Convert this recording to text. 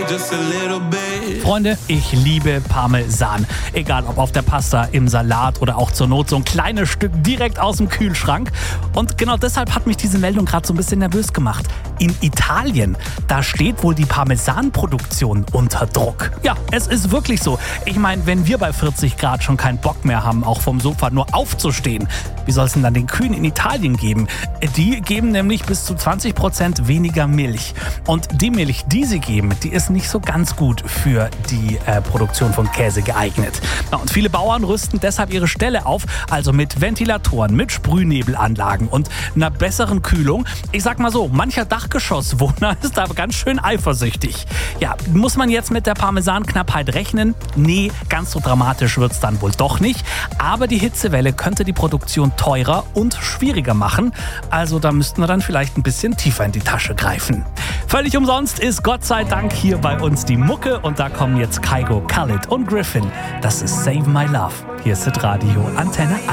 just a little bit. Freunde, ich liebe Parmesan. Egal ob auf der Pasta, im Salat oder auch zur Not so ein kleines Stück direkt aus dem Kühlschrank. Und genau deshalb hat mich diese Meldung gerade so ein bisschen nervös gemacht. In Italien, da steht wohl die Parmesanproduktion unter Druck. Ja, es ist wirklich so. Ich meine, wenn wir bei 40 Grad schon keinen Bock mehr haben, auch vom Sofa nur aufzustehen, wie soll es denn dann den Kühen in Italien geben? Die geben nämlich bis zu 20% weniger Milch. Und die Milch, die sie geben, die ist nicht so ganz gut für die Produktion von Käse geeignet. Ja, und viele Bauern rüsten deshalb ihre Ställe auf, also mit Ventilatoren, mit Sprühnebelanlagen und einer besseren Kühlung. Ich sag mal so, mancher Dachgeschosswohner ist da ganz schön eifersüchtig. Ja, muss man jetzt mit der Parmesanknappheit rechnen? Nee, ganz so dramatisch wird's dann wohl doch nicht. Aber die Hitzewelle könnte die Produktion teurer und schwieriger machen. Also da müssten wir dann vielleicht ein bisschen tiefer in die Tasche greifen. Völlig umsonst ist Gott sei Dank hier bei uns die Mucke und da kommen jetzt Kygo, Khalid und Griffin. Das ist Save My Love. Hier ist das Radio Antenne 1.